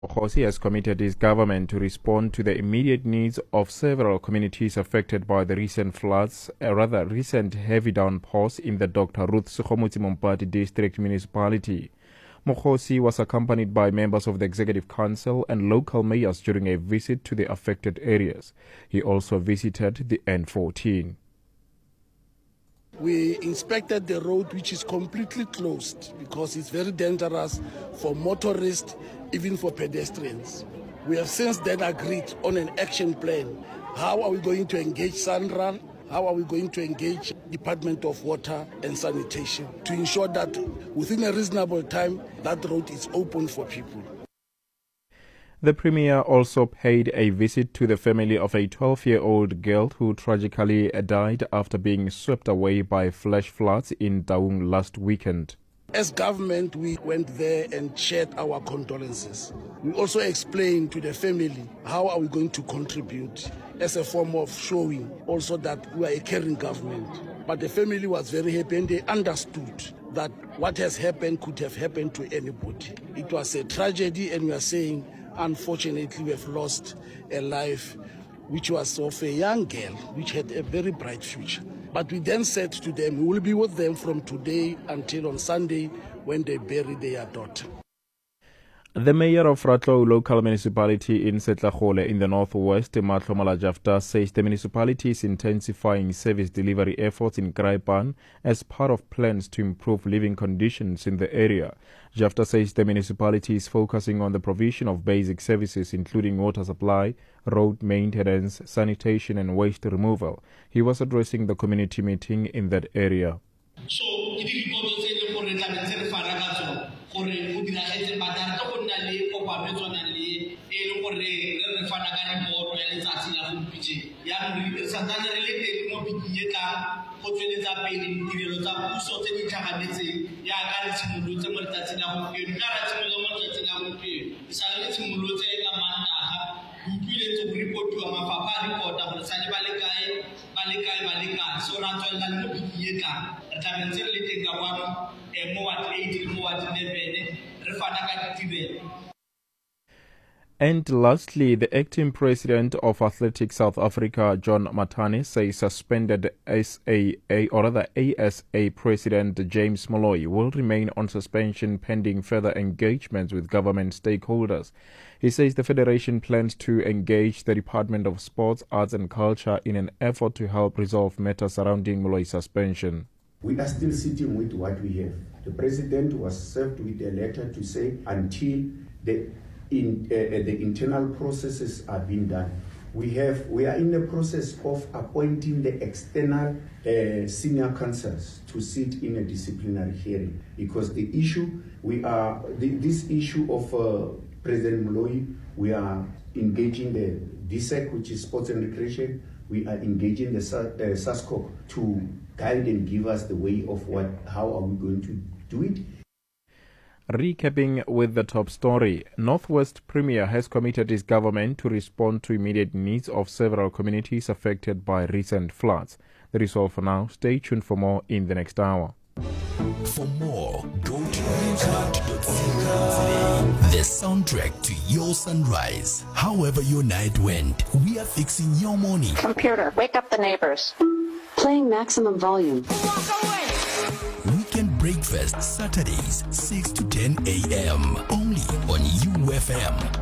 Mokgosi has committed his government to respond to the immediate needs of several communities affected by the recent floods, recent heavy downpours in the Dr. Ruth Sekgomozi Mompati District Municipality. Mokgosi was accompanied by members of the Executive Council and local mayors during a visit to the affected areas. He also visited the N14. We inspected the road, which is completely closed because it's very dangerous for motorists, even for pedestrians. We have since then agreed on an action plan. How are we going to engage SANRAL? How are we going to engage Department of Water and Sanitation to ensure that within a reasonable time that road is open for people? The Premier also paid a visit to the family of a 12-year-old girl who tragically died after being swept away by flash floods in Taung last weekend. As government, we went there and shared our condolences. We also explained to the family how are we going to contribute as a form of showing also that we are a caring government. But the family was very happy and they understood that what has happened could have happened to anybody. It was a tragedy, and we are saying, unfortunately, we have lost a life which was of a young girl which had a very bright future. But we then said to them, we will be with them from today until on Sunday when they bury their daughter. The mayor of Ratlou local municipality in Setlagole in the northwest, Matlo Malajafta, says the municipality is intensifying service delivery efforts in Kraipan as part of plans to improve living conditions in the area. Jafta says the municipality is focusing on the provision of basic services including water supply, road maintenance, sanitation and waste removal. He was addressing the community meeting in that area. So, and lastly, the acting president of Athletics South Africa, John Matane, says suspended ASA President James Moloi will remain on suspension pending further engagements with government stakeholders. He says the federation plans to engage the Department of Sports, Arts and Culture in an effort to help resolve matters surrounding Moloi's suspension. We are still sitting with what we have. The president was served with a letter to say until the internal processes are being done. We are in the process of appointing the external senior counsels to sit in a disciplinary hearing, because the issue this issue of President Moloi, we are engaging the DSEC, which is Sports and Recreation. We are engaging the SASCOC to guide and give us the way of how are we going to do it. Recapping with the top story, Northwest Premier has committed his government to respond to immediate needs of several communities affected by recent floods. That is all for now. Stay tuned for more in the next hour. For more, go to newsnet.co.za. The soundtrack to your sunrise. However your night went, we are fixing your morning. Computer, wake up the neighbors. Playing maximum volume. Weekend breakfast, Saturdays, 6 to 10 a.m. Only on UFM.